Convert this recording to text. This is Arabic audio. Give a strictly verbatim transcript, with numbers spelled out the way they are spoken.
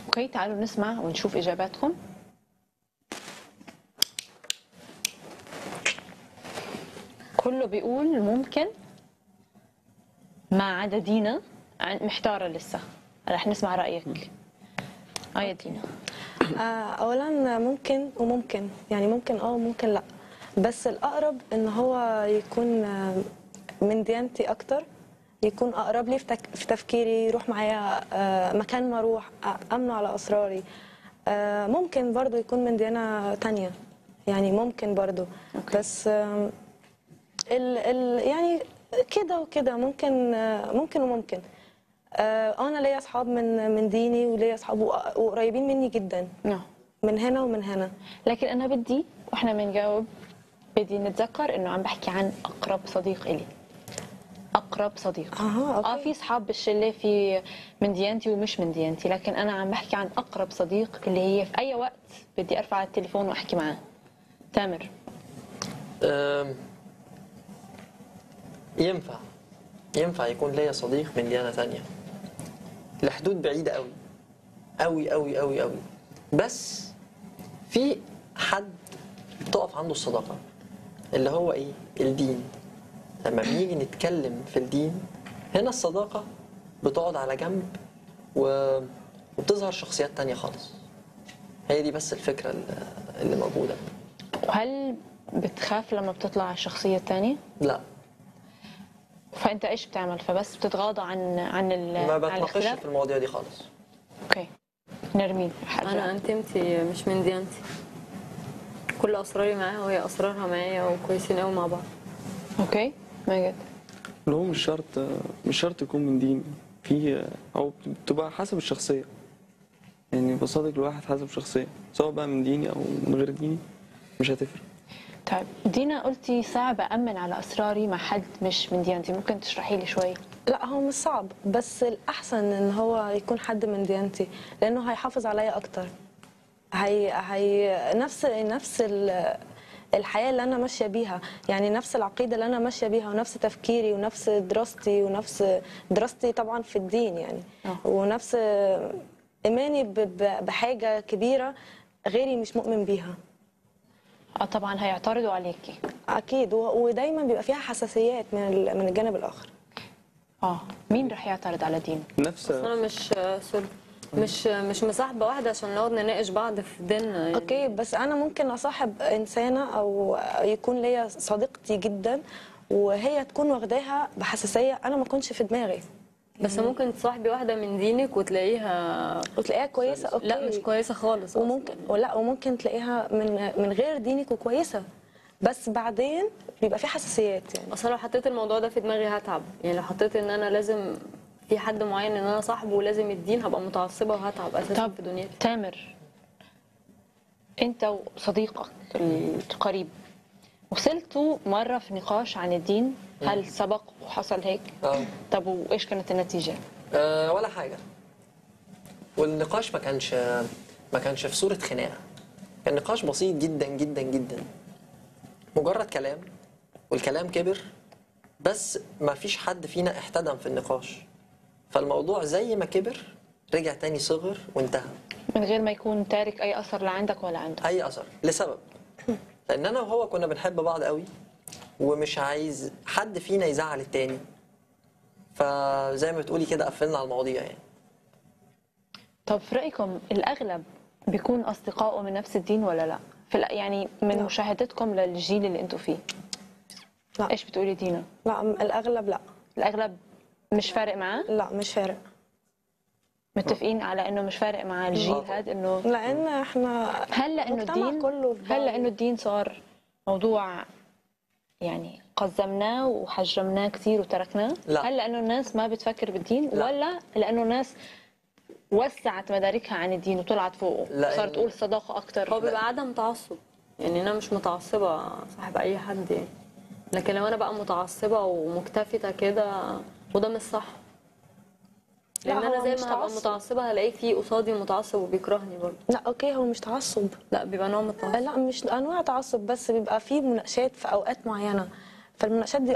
اوكي، تعالوا نسمع ونشوف اجاباتكم. كله بيقول ممكن ما عدا دينا محتاره لسه. رح نسمع رايك. اه يا دينا. آه، اولا ممكن وممكن، يعني ممكن اه وممكن لا، بس الاقرب ان هو يكون آه، من ديانتي اكتر، يكون اقرب لي في, تك... في تفكيري، يروح معايا آه، مكان ما اروح امنه على اسراري. آه، ممكن برضو يكون من ديانه تانية، يعني ممكن برضو. أوكي. بس آه، ال... ال... يعني كده وكده، ممكن آه، ممكن وممكن. آه، انا ليا اصحاب من من ديني، وليا اصحاب وقريبين مني جدا نعم. من هنا ومن هنا. لكن انا بدي واحنا بنجاوب بدي نتذكر انه عم بحكي عن اقرب صديق الي. اقرب صديق. اها اوكي. اه في اصحاب بالشله في من ديانتي ومش من ديانتي، لكن انا عم بحكي عن اقرب صديق اللي هي في اي وقت بدي ارفع التليفون واحكي معاه. تامر. أم، ينفع ينفع يكون ليا صديق من ديانة تانية لحدود بعيدة قوي قوي قوي قوي قوي، بس في حد تقف عنده الصداقة اللي هو ايه؟ الدين. لما بنيجي نتكلم في الدين هنا الصداقة بتقعد على جنب و... وبتظهر شخصيات تانية خالص. هي دي بس الفكرة اللي- اللي موجودة. وهل بتخاف لما بتطلع الشخصيه الثانيه؟ لا، فانت ايش بتعمل؟ فبس بتتغاضى عن عن ال ما عن بتناقش الاختلاف؟ في المواضيع دي خالص. اوكي. نرمين. انا انتمتي مش من ديانتي، كل اسراري معاها وهي اسرارها معايا وكويسين قوي مع بعض. اوكي ماجد. اللي هو مش شرط مش شرط يكون من دين، في او بتبقى حسب الشخصيه، يعني بصادق الواحد حسب شخصيه، سواء بقى من ديني او من غير ديني مش هتفرق. طيب دينا، قلتي صعب أأمن على أسراري مع حد مش من ديانتي، ممكن تشرحي لي شوي؟ لا هو مش صعب، بس الاحسن ان هو يكون حد من ديانتي، لانه هيحافظ عليا اكتر. هي هي نفس نفس ال- الحياه اللي انا ماشيه بيها، يعني نفس العقيده اللي انا ماشيه بيها، ونفس تفكيري، ونفس دراستي، ونفس دراستي طبعا في الدين يعني. آه. ونفس ايماني ب- ب- بحاجه كبيره غيري مش مؤمن بيها. اه طبعا هيعترضوا عليكي. اكيد، و- ودايما بيبقى فيها حساسيات من ال- من الجانب الاخر. اه مين رح يعترض على دين؟ نفس بس انا مش سوري مش مش مصاحبه واحده عشان نقعد نناقش بعض في ديننا يعني. اوكي، بس انا ممكن اصاحب انسانه او يكون ليا صديقتي جدا، وهي تكون واخداها بحساسيه انا ما كنتش في دماغي، بس ممكن تصاحبي واحده من دينك وتلاقيها وتلاقيها كويسه. اوكي، لا مش كويسه خالص أصلاً. وممكن ولا وممكن تلاقيها من من غير دينك وكويسه، بس بعدين بيبقى في حساسيات يعني. اصل لو حطيت الموضوع ده في دماغي هتعب، يعني لو حطيت ان انا لازم في حد معين ان انا صاحبه ولازم الدين هبقى متعصبه وهتعب اساسا طب في دنيتي. تامر، انت وصديقك القريب وصلتوا مرة في نقاش عن الدين، هل سبق وحصل هيك؟ اه طب وايش كانت النتيجة؟ أه ولا حاجة. والنقاش ما كانش ما كانش في صورة خناقة، كان نقاش بسيط جدا جدا جدا، مجرد كلام، والكلام كبر بس ما فيش حد فينا احتدم في النقاش، فالموضوع زي ما كبر رجع تاني صغر وانتهى. من غير ما يكون تارك أي أثر لا عندك ولا عنده؟ أي أثر لسبب، لأن أنا وهو كنا بنحب بعض قوي ومش عايز حد فينا يزعل التاني، فزي ما بتقولي كده قفلنا على المواضيع يعني. طب في رأيكم الأغلب بيكون أصدقائه من نفس الدين ولا لا؟ في الأ- يعني من لا. مشاهدتكم للجيل اللي انتوا فيه، لا ايش بتقولي دينا؟ لا، الاغلب لا. الأغلب مش فارق معاه؟ لا مش فارق، متفقين على انه مش فارق مع الجيل آه. هذا انه لان احنا هل لانه المجتمع الدين كله في هل بعض. لانه الدين صار موضوع يعني قزمناه وحجمناه كثير وتركناه؟ لا. هل لانه الناس ما بتفكر بالدين لا. ولا لانه الناس وسعت مداركها عن الدين وطلعت فوقه لأن- صارت تقول صداقه هو اكثر؟ بيبقى عدم تعصب، يعني انا مش متعصبه صاحب اي حد يعني، لكن لو انا بقى متعصبه ومكتفته كده وده مش صح، لا، لان هو انا زي مش ما هبقى تعصب. متعصبه هلاقي في قصادي متعصب وبيكرهني برضه. لا اوكي، هو مش تعصب. لا بيبقى نوع من التعصب. لا مش انواع تعصب، بس بيبقى في مناقشات في اوقات معينه، فالمناقشات دي